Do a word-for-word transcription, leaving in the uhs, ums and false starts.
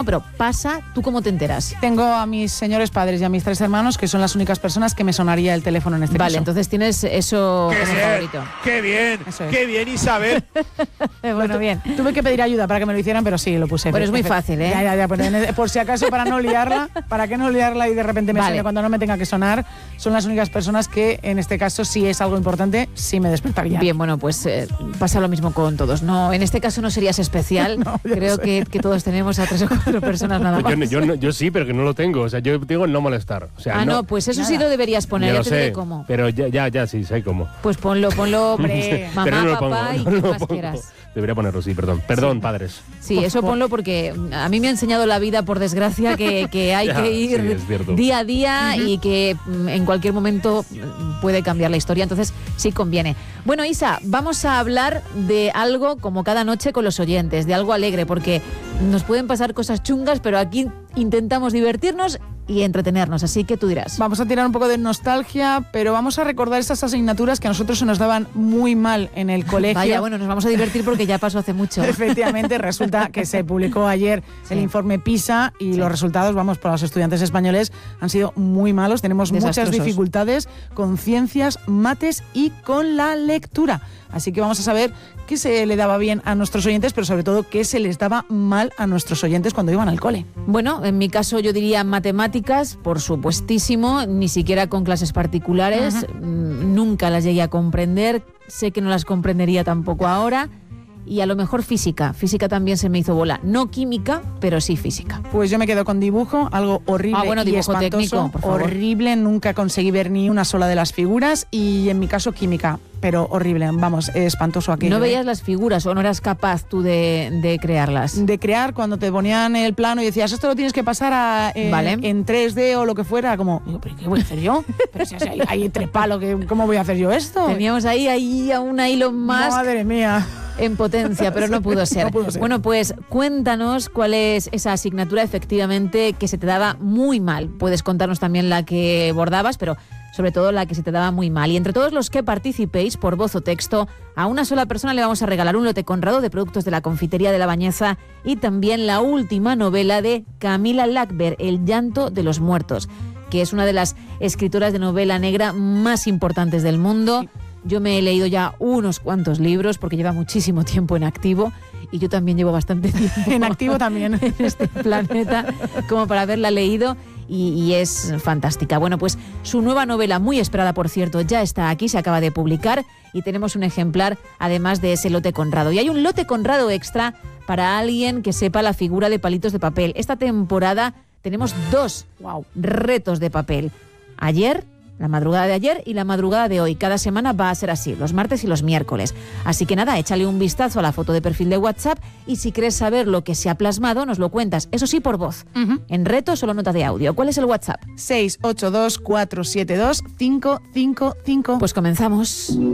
pero pasa, ¿tú cómo te enteras? Tengo a mis señores padres y a mis tres hermanos, que son las únicas personas que me sonaría el teléfono en este vale, caso. Vale, entonces tienes eso ¡Qué como bien! favorito. ¡Qué bien! Eso es. ¡Qué bien, Isabel! Bueno, bien. Tuve que pedir ayuda para que me lo hicieran, pero sí, lo puse. Bueno, es muy fácil, ¿eh? Ya, ya, ya, pero en- por si acaso, para no liarla, para que no liarla y de repente me Vale. suene cuando no me tenga que sonar, son las únicas personas que, en este caso, si es algo importante, sí me despertaría. Bien, bueno, pues eh, pasa lo mismo con todos. No, en este caso no serías especial. No, ya Creo sé. que, que todos tenemos a tres o cuatro personas nada más. Yo, yo, no- yo sí, pero que no lo tengo. O sea, yo tengo el no molestar. O sea, Ah, no, pues eso sí lo deberías poner. Ya Ya lo te diré sé, cómo. pero ya, ya, ya sí, sé cómo. Pues ponlo, ponlo, Hombre. mamá, Pero no lo papá pongo, y no quien lo más pongo. quieras. Debería ponerlo, sí, perdón. Perdón, padres. Sí, eso ponlo porque a mí me ha enseñado la vida, por desgracia, que, que hay Ya, que ir sí, es cierto. día a día y que mm, en cualquier momento mm, puede cambiar la historia, entonces sí conviene. Bueno, Isa, vamos a hablar de algo como cada noche con los oyentes, de algo alegre, porque nos pueden pasar cosas chungas, pero aquí intentamos divertirnos y entretenernos, así que tú dirás. Vamos a tirar un poco de nostalgia, pero vamos a recordar esas asignaturas que a nosotros se nos daban muy mal en el colegio. Vaya, bueno, nos vamos a divertir porque ya pasó hace mucho. Efectivamente, resulta que se publicó ayer Sí. el informe PISA y Sí. los resultados, vamos, para los estudiantes españoles han sido muy malos. Tenemos muchas Desastrosos. dificultades con ciencias, mates y con la lectura. Así que vamos a saber qué se le daba bien a nuestros oyentes, pero sobre todo qué se les daba mal a nuestros oyentes cuando iban al cole. Bueno, en mi caso yo diría matemáticas, por supuestísimo, ni siquiera con clases particulares, mm, nunca las llegué a comprender, sé que no las comprendería tampoco ahora, y a lo mejor física, física también se me hizo bola, no química, pero sí física. Pues yo me quedo con dibujo, algo horrible Ah, bueno, y dibujo espantoso. técnico, por favor. Horrible, nunca conseguí ver ni una sola de las figuras y en mi caso química, pero horrible, vamos, espantoso aquello. ¿No ¿eh? veías las figuras o no eras capaz tú de, de crearlas? De crear cuando te ponían el plano y decías, esto lo tienes que pasar a, eh, Vale. en tres D o lo que fuera, como, digo, ¿pero qué voy a hacer yo? Pero si hay, hay tres palos, que- ¿cómo voy a hacer yo esto? Teníamos ahí, ahí a una Elon Musk Madre mía. en potencia, pero no pudo ser. No pudo ser. Bueno, pues cuéntanos cuál es esa asignatura efectivamente que se te daba muy mal. Puedes contarnos también la que bordabas, pero sobre todo la que se te daba muy mal. Y entre todos los que participéis por voz o texto, a una sola persona le vamos a regalar un lote Conrado de productos de la confitería de La Bañeza y también la última novela de Camila Lackberg, El llanto de los muertos, que es una de las escritoras de novela negra más importantes del mundo. Yo me he leído ya unos cuantos libros porque lleva muchísimo tiempo en activo y yo también llevo bastante tiempo En activo también. en este planeta como para haberla leído y, y es fantástica. Bueno, pues su nueva novela, muy esperada por cierto, ya está aquí, se acaba de publicar y tenemos un ejemplar además de ese lote Conrado. Y hay un lote Conrado extra para alguien que sepa la figura de palitos de papel. Esta temporada tenemos dos Wow. retos de papel. Ayer, la madrugada de ayer y la madrugada de hoy. Cada semana va a ser así, los martes y los miércoles. Así que nada, échale un vistazo a la foto de perfil de WhatsApp y si quieres saber lo que se ha plasmado, nos lo cuentas. Eso sí, por voz. Ujú. En reto, solo nota de audio. ¿Cuál es el WhatsApp? seis ocho dos cuatro siete dos cinco cinco cinco. Pues comenzamos.